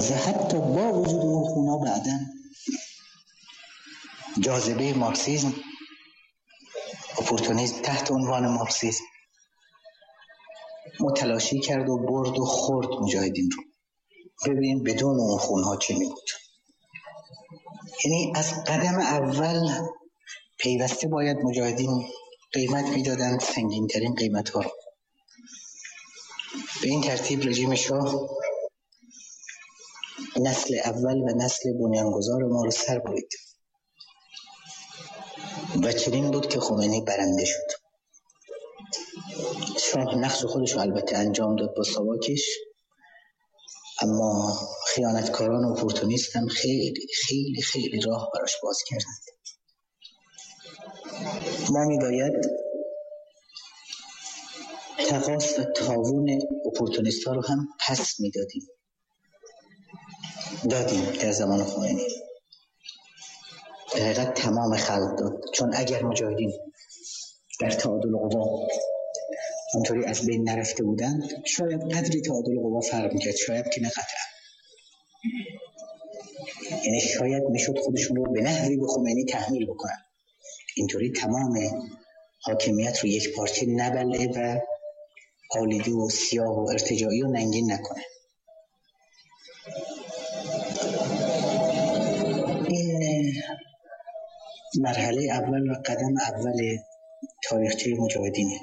تازه حتی با وجود اون خونها بعداً جاذبه مارکسیسم، اپورتونیسم تحت عنوان مارکسیسم متلاشی کرد و برد و خورد مجاهدین رو. ببینید بدون اون خونها چی می بود. یعنی از قدم اول پیوسته باید مجاهدین قیمت میدادن، سنگین ترین قیمت ها رو. به این ترتیب رژیم شاه نسل اول و نسل بنیانگذار ما رو سر برید و چنین بود که خمینی برنده شد. شاه نقش خودش رو البته انجام داد با ساواکش، اما خیانتکاران و اپورتونیست هم خیلی خیلی خیلی راه براش باز کردند. ما میباید تقاص و تاوون اپورتونیست ها رو هم پس میدادیم، دادیم در زمان خمینی. در حقیقت تمام خلق داد، چون اگر مجاهدین در تعادل قوا اونطوری از بین نرفته بودند شاید قدری تعادل قوا فرق میکرد، شاید که نه قطعا. یعنی شاید میشد خودشون رو به نحوی به خمینی تحمیل بکنن، اینطوری تمام حاکمیت رو یک پارچه نبلعه و آلیده و سیاه و ارتجاعی و ننگین نکنه. این مرحله اول و قدم اول تاریخچه مجاهدینه.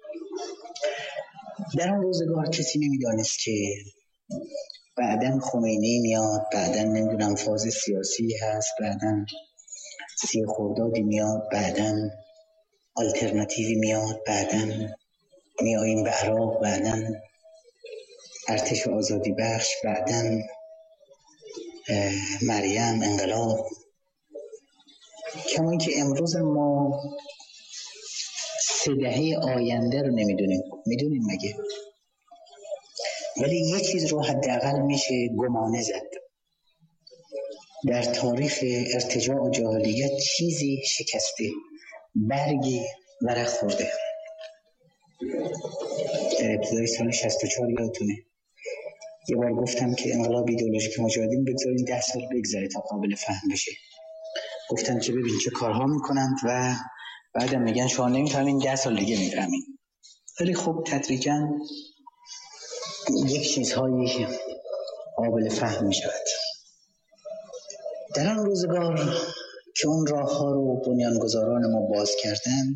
در اون روزگار کسی نمیدانست که بعداً خمینی میاد، بعداً نمیدونم فاز سیاسی هست، بعداً 30 خردادی میاد، بعداً آلترناتیوی میاد، بعداً میاییم به عراق، بعداً ارتش آزادی بخش، بعداً مریم، انقلاب. کما اینکه امروز ما 3 دهه آینده رو نمیدونیم. میدونیم مگه؟ ولی یه چیز رو حداقل میشه گمانه زد: در تاریخ ارتجاع و جاهلیت چیزی شکسته، برگی ورق خورده. در ابتدای سال 64 یادتونه یه بار گفتم که انقلاب ایدئولوژیک مجاهدین بگذارید 10 سال بگذره تا قابل فهم بشه. گفتن که ببین چه کارها میکنند و بعدم میگن شما نمیفهمین، 10 سال دیگه میفهمین. ولی خب تدریجاً یک چیزهایی قابل فهم میشود. در آن روزگار که اون راه ها رو بنیانگذاران ما باز کردند،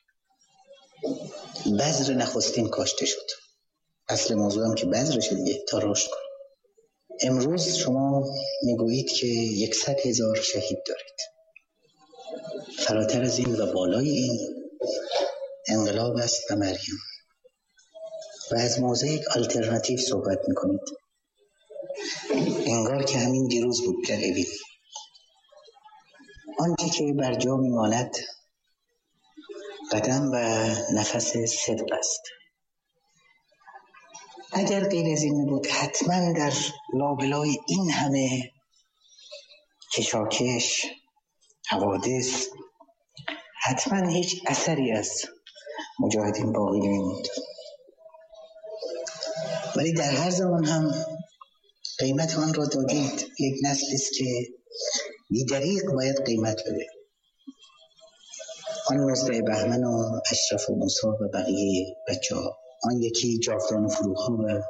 بذر نخستین کاشته شد. اصل موضوع هم که بذرشه دیگه، تا رشد کنه. امروز شما میگویید که 100,000 شهید دارید. فراتر از این و بالای این انقلاب است و مریم، و از موضع یک آلترناتیو صحبت میکنید. انگار که همین دیروز بود در اوین. آنچه که بر جا میماند قدم و نفس صدق است. اگر غیر از این بود حتما در لابلای این همه کشاکش، حوادث، حتما هیچ اثری از مجاهدین باقی نمی‌موند. ولی در هر زمان هم قیمت آن را دادید. یک نسلی است که بی‌دریغ باید قیمت بده. آن مزرع بهمن و اشرف و موسی و بقیه بچه‌ها، آن یکی جاودان و فروغ‌ها و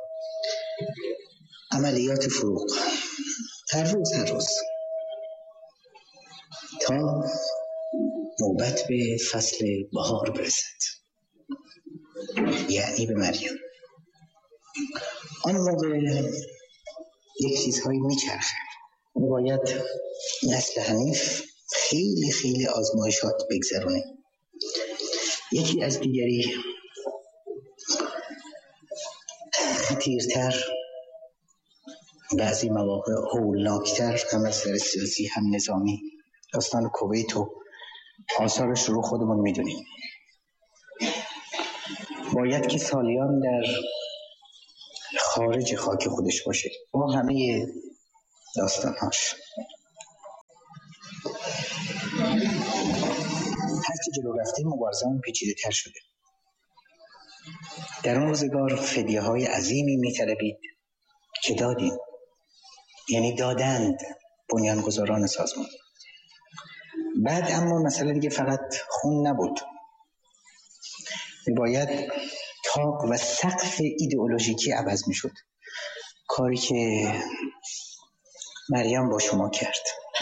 عملیات فروغ، هر روز تا نوبت به فصل بهار برسد، یعنی به مریم. آن موقع یک چیزهایی میچرخه. باید نسل حنیف خیلی خیلی آزمایشات بگذرونه، یکی از دیگری خطیرتر، بعضی مواقع هولناکتر، هم از نظر سیاسی هم نظامی. داستان کویت و آثارش رو خودمون میدونیم. باید که سالیان در خارج خاک خودش باشه با همه داستانهاش. هرچی جلو رفتیم مبارزه‌مون پیچیده تر شده. در اون روزگار فدیه های عظیمی می‌طلبید که دادیم. یعنی دادند بنیانگذاران سازمان. بعد اما مسئله دیگه فقط خون نبود، باید طاق و سقف ایدئولوژیکی عوض میشد، کاری که مریم با شما کرد.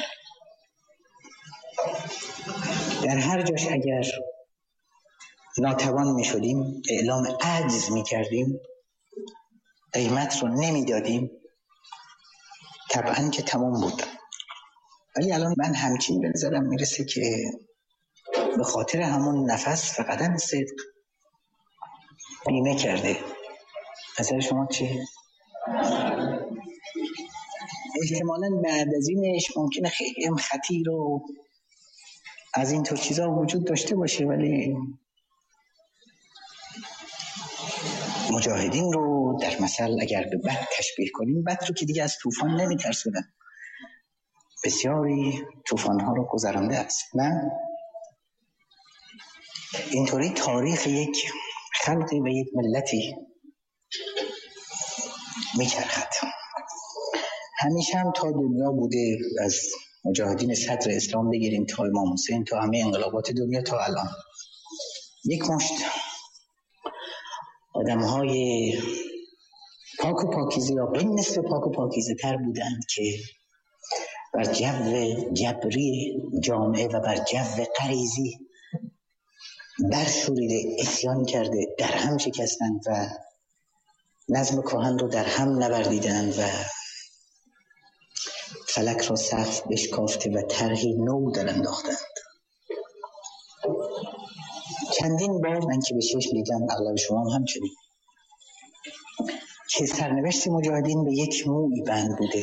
در هر جاش اگر ناتوان میشدیم اعلام عجز میکردیم، قیمت رو نمیدادیم، طبعا که تمام بود. ولی الان من همچین به نظرم میرسه که به خاطر همون نفس و قدم صدق بیمه کرده. نظر شما چیه؟ احتمالاً بعد از اینش ممکنه خیلی هم خطیر و از این طور چیزا وجود داشته باشه، ولی مجاهدین رو در مثل اگر به بد تشبیه کنیم، بد رو که دیگه از طوفان نمیترسونن، بسیاری طوفان‌ها رو گذرانده است. نه اینطوری تاریخ یک خلقی و یک ملتی میچرخد. همیشه هم تا دنیا بوده، از مجاهدین صدر اسلام بگیریم تا امام حسین، تا همه انقلابات دنیا تا الان، یک مشت آدم‌های پاک و پاکیزه یا به نسبت پاک و پاکیزه تر بودند که بر جو جبری جامعه و بر جو غریزی برشوریده، اسیان کرده، در هم شکستند و نظم کهن رو در هم نوردیدند و فلک را سقف بشکافته و طرحی نو در انداختند. چندین بار من که به چشم دیدم، اغلب شما هم همچنین، که سرنوشت مجاهدین به یک موی بند بوده،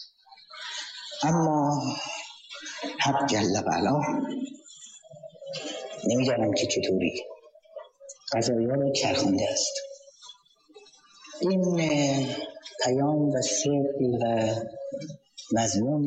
اما حق جل و علا، نمیدانم که چطوری قضایا رو چرخانده است. این پیام و سیغ و مضمون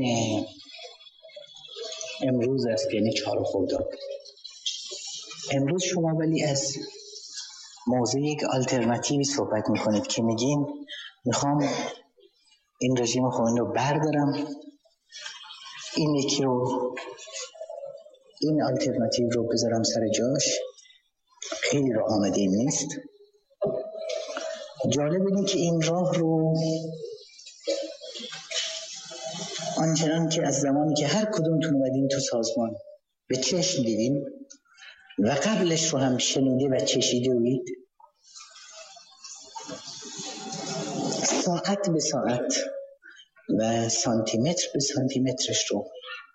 امروز است، یعنی 4 خرداد. امروز شما ولی از موضوع یک آلترناتیوی صحبت میکنید که میگین میخوام این رژیم خمینی رو بردارم، این یکی رو، این آلترناتیو رو بذارم سر جاش. خیلی راه آمده این نیست. جالب اینه که این راه رو آنچنان که از زمانی که هر کدومتون اومدین تو سازمان به چشم دیدین و قبلش رو هم شنیده و چشیده بودید، ساعت به ساعت و سانتیمتر به سانتیمترش رو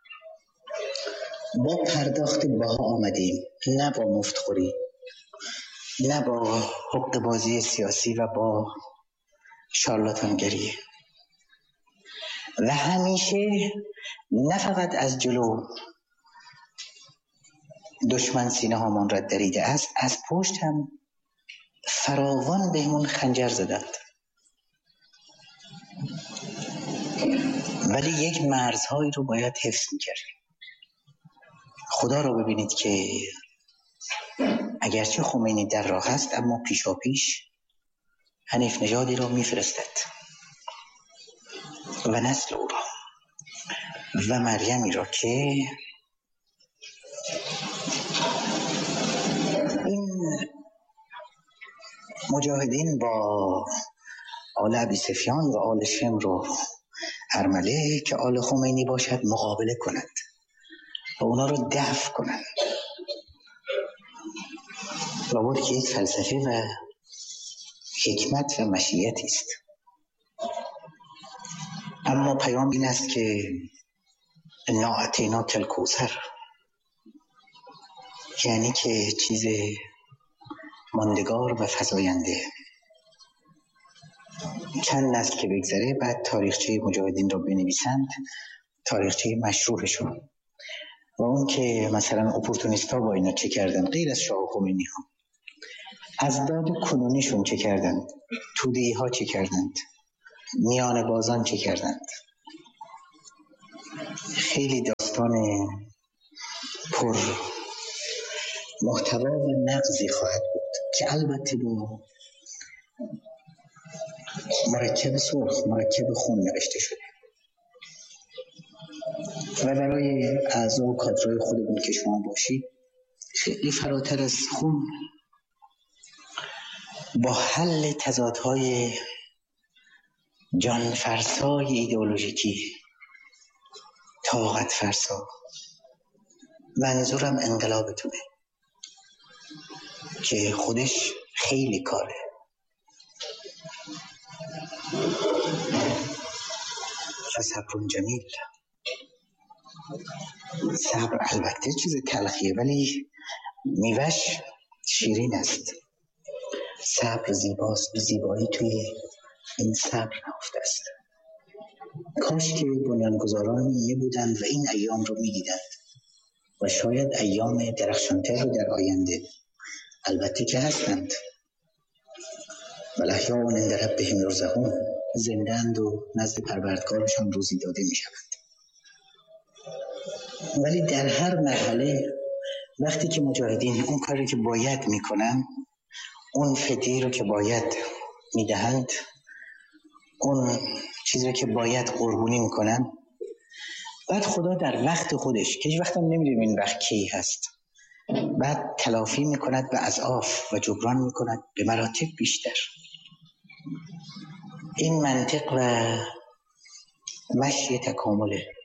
با پرداخت بها آمدیم، نه با مفتخوری، نه با حقه بازی سیاسی و با شارلاتانگری، و همیشه نه فقط از جلو دشمن سینه هامان را دریده است، از پشت هم فراوان بهمون خنجر زدند. ولی یک مرزهایی رو باید حفظ می‌کردیم. خدا رو ببینید که اگرچه خمینی در راه است، اما پیشاپیش حنیف نژادی را میفرستد و نسل او را و مریمی را که این مجاهدین با آل ابی سفیان و آل شمر و ارمله که آل خمینی باشد مقابله کنند و اونا رو دفع کنند. لابد که یک فلسفه و حکمت و مشیتی است. اما پیام این است که انا اعطیناک الکوثر، یعنی که چیز ماندگار و فزاینده. چند نسل که بگذره بعد تاریخچه مجاهدین رو بنویسند، تاریخچه مشروعشون، و اون که مثلا اپورتونیستا با اینا چه کردن، غیر از شاه خمینی ها، از داد کنونیشون چه کردند، توده‌ای ها چه کردند، میان بازان چه کردند. خیلی داستان پر محتوا و نغزی خواهد بود که البته با مرکب سرخ، مرکب خون نوشته شده. و برای اعضا و کادرهای خودمون که شما باشید خیلی فراتر از خون با حل تضادهای جان فرسای ایدئولوژیکی، طاقت فرسا، منظورم انقلابتونه که خودش خیلی کاره. فصبر جمیل، صبر البته چیز تلخیه ولی میوش شیرین است. صبر زیباست، زیبایی توی این صبر نهفته است. کاش که بنیانگذاران یه بودند و این ایام رو میدیدند و شاید ایام درخشانتر رو در آینده، البته که هستند، والاحیاء عند ربهم یرزقون، زنده‌اند و نزد پروردگارشان روزی داده میشوند. ولی در هر مرحله وقتی که مجاهدین اون کاری که باید میکنن، اون فدیه رو که باید میدهند، اون چیزی رو که باید قربونی میکنن، بعد خدا در وقت خودش که هیچ وقت هم نمیدونیم این وقت کی هست، بعد تلافی میکند و اضعاف و جبران میکند به مراتب بیشتر. این منطق و مشی تکامله.